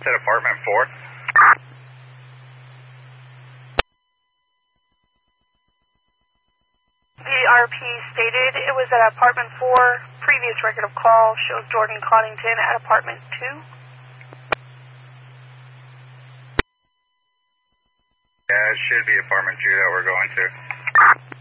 At apartment 4. The RP stated it was at apartment 4. Previous record of call shows Jordan Coddington at apartment 2. Yeah, it should be apartment 2 that we're going to.